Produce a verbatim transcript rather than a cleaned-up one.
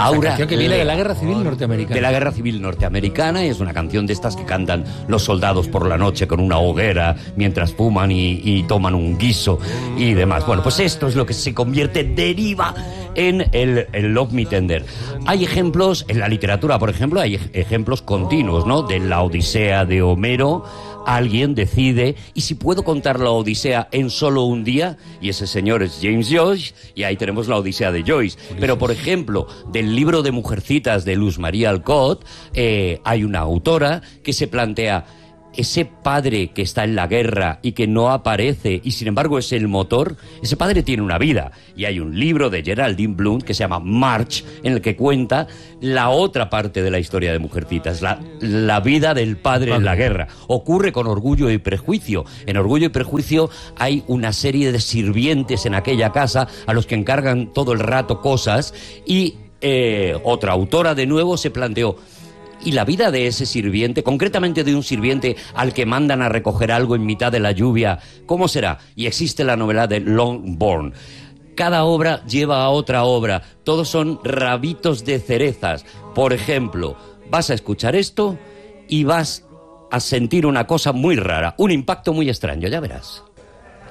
Aura canción que viene Lea, de la Guerra Civil Norteamericana. De la Guerra Civil Norteamericana, es una canción de estas que cantan los soldados por la noche con una hoguera mientras fuman y, y toman un guiso y demás. Bueno, pues esto es lo que se convierte, deriva en el, el Love Me Tender. Hay ejemplos, en la literatura, por ejemplo, hay ejemplos continuos, ¿no? De la Odisea de Homero, alguien decide, y si puedo contar la Odisea en solo un día, y ese señor es James Joyce, y ahí tenemos la Odisea de Joyce. Pero, por ejemplo, del libro de Mujercitas de Luz María Alcott, eh, hay una autora que se plantea ese padre que está en la guerra y que no aparece y sin embargo es el motor, ese padre tiene una vida. Y hay un libro de Geraldine Blunt que se llama March, en el que cuenta la otra parte de la historia de Mujercitas, la, la vida del padre en la guerra. Ocurre con Orgullo y Prejuicio. En Orgullo y Prejuicio hay una serie de sirvientes en aquella casa a los que encargan todo el rato cosas y eh, otra autora de nuevo se planteó: y la vida de ese sirviente, concretamente de un sirviente al que mandan a recoger algo en mitad de la lluvia, ¿cómo será? Y existe la novela de Longbourn. Cada obra lleva a otra obra. Todos son rabitos de cerezas. Por ejemplo, vas a escuchar esto y vas a sentir una cosa muy rara, un impacto muy extraño, ya verás.